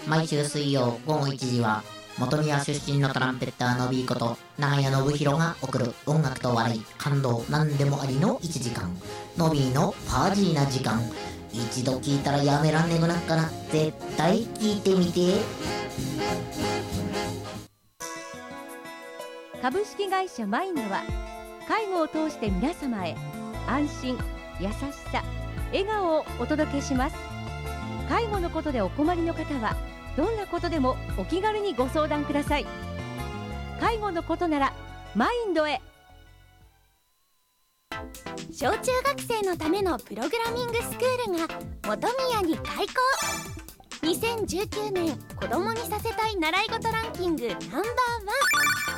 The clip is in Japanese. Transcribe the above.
毎週水曜午後1時は本宮出身のトランペッターのビーこと長谷信弘が送る音楽と笑い感動何でもありの1時間、のびーのパージーな時間。一度聞いたらやめらんねくなっから絶対聞いてみて。 株式会社マインドは介護を通して皆様へ安心、優しさ、笑顔をお届けします。介護のことでお困りの方はどんなことでもお気軽にご相談ください。介護のことならマインドへ。 小中学生のためのプログラミングスクールが本宮に開校。2019年子どもにさせたい習い事ランキングナンバーワン